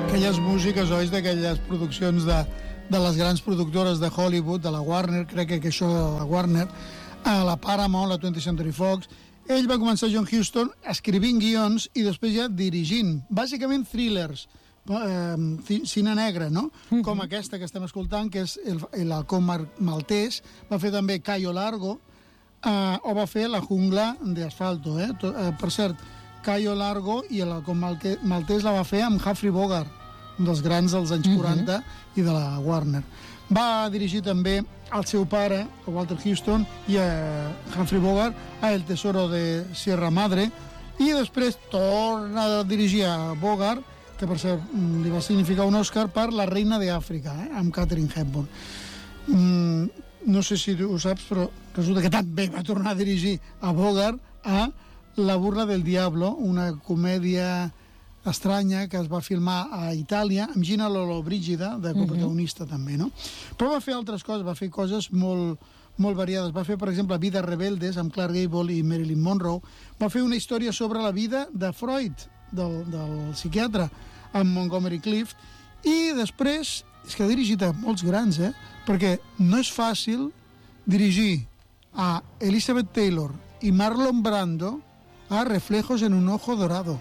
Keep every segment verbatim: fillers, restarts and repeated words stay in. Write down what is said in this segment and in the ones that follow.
aquelles músiques, oi, d'aquelles produccions de, de les grans productores de Hollywood, de la Warner, crec que això de la Warner, a la Paramount, la twentieth Century Fox. Ell va començar, John Huston, escrivint guions i després ja dirigint, bàsicament thrillers, eh, cine negre, no? Mm-hmm. Com aquesta que estem escoltant, que és el Halcón Maltés, va fer també Cayo Largo, eh, o va fer La Jungla de Asfalto, eh? eh per cert, Cayo Largo i el Halcón Maltés la va fer amb Humphrey Bogart, un dels grans dels anys quaranta mm-hmm. i de la Warner. Va dirigir també al seu pare, Walter Huston, i a Humphrey Bogart, a El Tesoro de Sierra Madre, i després torna a dirigir a Bogart, que per cert li va significar un Oscar per La Reina d'Àfrica, eh, amb Katharine Hepburn. Mm, no sé si ho saps, però resulta que també va tornar a dirigir a Bogart a La burla del diablo, una comèdia estranya que es va filmar a Itàlia amb Gina Lollobrigida de coprotagonista uh-huh. també, no? Però va fer altres coses, va fer coses molt, molt variades. Va fer, per exemple, Vides rebeldes amb Clark Gable i Marilyn Monroe. Va fer una història sobre la vida de Freud, del, del psiquiatre, amb Montgomery Clift. I després, és que ha dirigit a molts grans, eh? Perquè no és fàcil dirigir a Elizabeth Taylor i Marlon Brando a Reflejos en un ojo dorado.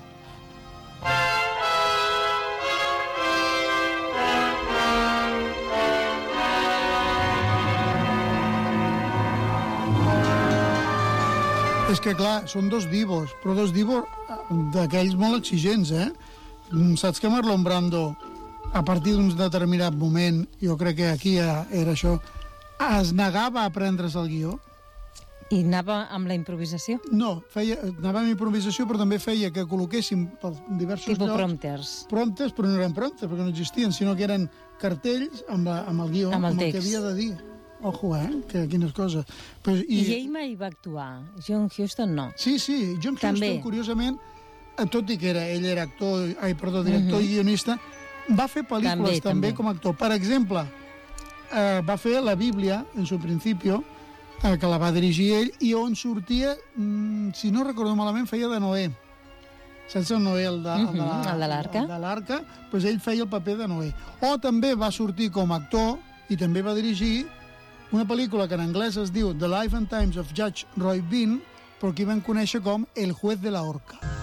És que, clar, són dos divos, però dos divos d'aquells molt exigents, eh? Saps que Marlon Brando, a partir d'un determinat moment, jo crec que aquí era això, es negava a prendre's el guió. I anava amb la improvisació? No, feia, anava amb improvisació, però també feia que col·loquéssim per diversos Tipo llocs... prompters. Prompters, però no eren prompters, perquè no existien, sinó que eren cartells amb, la, amb el guió, amb el, amb el text. que havia de dir. Ojo, eh? Que quines coses. Pues, i... I ell mai va actuar. John Huston no. Sí, sí. John Huston, també. Curiosament, tot i que era, ell era actor, ai, perdó, director uh-huh. i guionista, va fer pel·lícules també, també com a actor. Per exemple, eh, va fer La Bíblia, en su principio, eh, que la va dirigir ell, i on sortia, mm, si no recordo malament, feia de Noé. Saps el Noé, el de, uh-huh. el de, la, el de l'Arca? El de l'Arca, doncs ell feia el paper de Noé. O també va sortir com a actor i també va dirigir una pel·lícula que en anglès es diu The Life and Times of Judge Roy Bean, però que van conèixer com El juez de la horca.